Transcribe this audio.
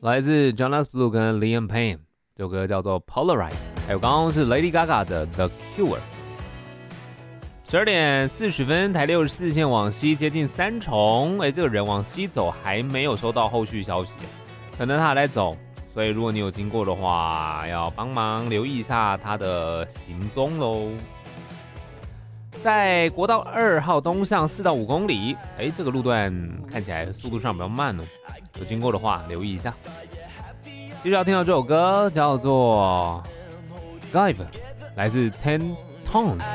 来自 Jonas Blue 跟 Liam Payne， 这首歌叫做 Polaroid， 还有刚刚是 Lady Gaga 的 The Cure。12点40分，台64线往西接近三重，这个人往西走，还没有收到后续消息，可能他还在走，所以如果你有经过的话，要帮忙留意一下他的行踪喽。在国道2号东向4到5公里，这个路段看起来速度上比较慢哦，有经过的话留意一下。接着要听到这首歌叫做 Give， 来自 Ten Tones。